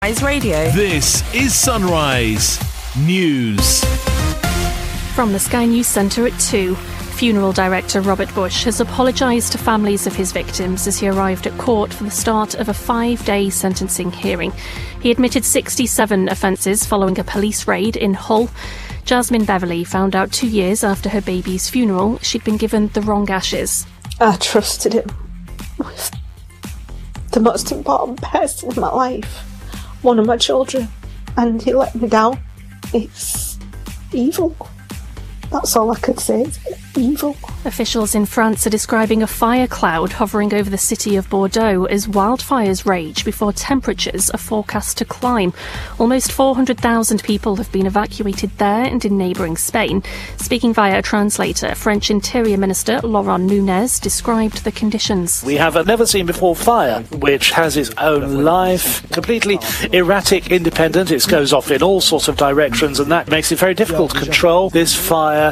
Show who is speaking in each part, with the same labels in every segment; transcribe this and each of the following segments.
Speaker 1: Sunrise Radio.
Speaker 2: This is Sunrise News.
Speaker 3: From the Sky News Centre at 2. Funeral director Robert Bush has apologised to families of his victims as he arrived at court for the start of a 5-day sentencing hearing. He admitted 67 offences following a police raid in Hull. Jasmine Beverley found out 2 years after her baby's funeral she'd been given the wrong ashes.
Speaker 4: I trusted him with the most important person in my life, one of my children, and he let me down. It's evil. That's all I could say. It's evil.
Speaker 3: Officials in France are describing a fire cloud hovering over the city of Bordeaux as wildfires rage before temperatures are forecast to climb. Almost 400,000 people have been evacuated there and in neighbouring Spain. Speaking via a translator, French Interior Minister Laurent Nunez described the conditions.
Speaker 5: We have a never-seen-before fire, which has its own life, completely erratic, independent. It goes off in all sorts of directions, and that makes it very difficult to control. This fire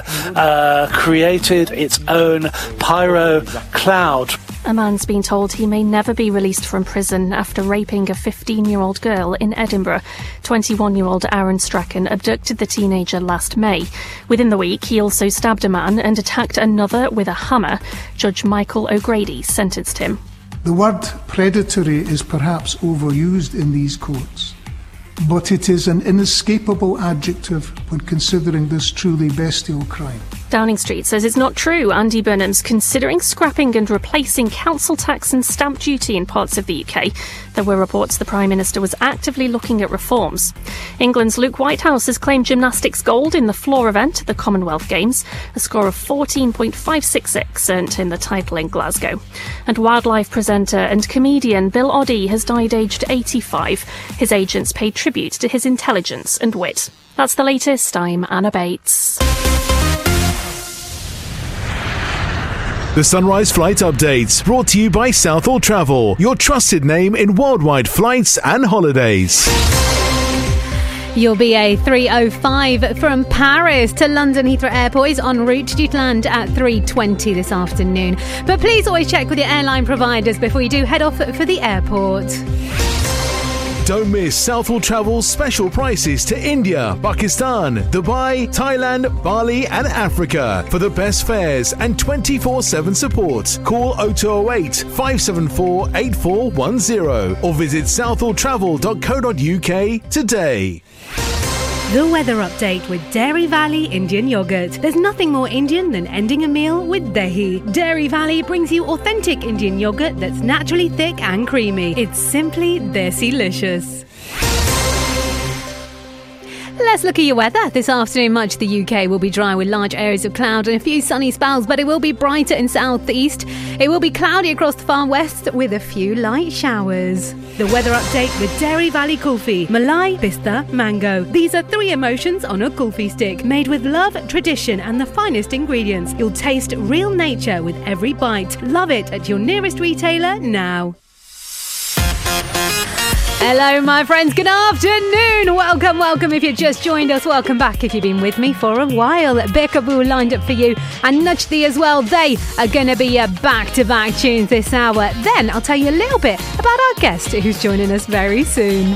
Speaker 5: created its own pyro cloud.
Speaker 3: A man's been told he may never be released from prison after raping a 15-year-old girl in Edinburgh. 21-year-old Aaron Strachan abducted the teenager last May. Within the week, he also stabbed a man and attacked another with a hammer. Judge Michael O'Grady sentenced him.
Speaker 6: The word predatory is perhaps overused in these courts, but it is an inescapable adjective when considering this truly bestial crime.
Speaker 3: Downing Street says it's not true. Andy Burnham's considering scrapping and replacing council tax and stamp duty in parts of the UK. There were reports the Prime Minister was actively looking at reforms. England's Luke Whitehouse has claimed gymnastics gold in the floor event at the Commonwealth Games, a score of 14.566 earned in the title in Glasgow. And wildlife presenter and comedian Bill Oddie has died aged 85. His agents paid tribute to his intelligence and wit. That's the latest. I'm Anna Bates.
Speaker 2: The Sunrise Flight Update, brought to you by Southall Travel, your trusted name in worldwide flights and holidays.
Speaker 7: Your BA 305 from Paris to London Heathrow Airport is en route due to land at 3:20 this afternoon. But please always check with your airline providers before you do head off for the airport.
Speaker 2: Don't miss Southall Travel's special prices to India, Pakistan, Dubai, Thailand, Bali and Africa. For the best fares and 24/7 support, call 0208 574 8410 or visit southalltravel.co.uk today.
Speaker 7: The weather update with Dairy Valley Indian Yogurt. There's nothing more Indian than ending a meal with dahi. Dairy Valley brings you authentic Indian yogurt that's naturally thick and creamy. It's simply desi-licious. Let's look at your weather. This afternoon, much of the UK will be dry with large areas of cloud and a few sunny spells, but it will be brighter in southeast. It will be cloudy across the far west with a few light showers. The weather update with Dairy Valley Kulfi. Malai, Pista, Mango. These are 3 emotions on a kulfi stick, made with love, tradition and the finest ingredients. You'll taste real nature with every bite. Love it at your nearest retailer now. Hello, my friends. Good afternoon. Welcome. If you just joined us, welcome back. If you've been with me for a while, Beckaboo lined up for you and Nudgety as well. They are going to be your back-to-back tunes this hour. Then I'll tell you a little bit about our guest who's joining us very soon.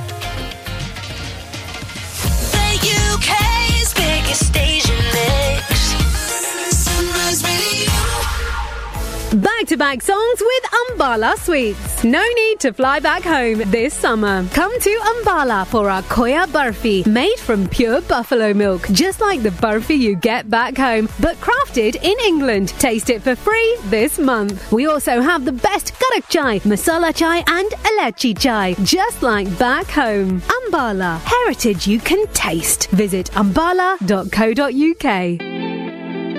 Speaker 8: The UK's biggest station mix. Sunrise Radio.
Speaker 7: Back-to-back songs with Ambala Sweets. No need to fly back home this summer. Come to Ambala for our Koya Barfi, made from pure buffalo milk, just like the barfi you get back home, but crafted in England. Taste it for free this month. We also have the best karak chai, masala chai and elachi chai, just like back home. Ambala, heritage you can taste. Visit ambala.co.uk.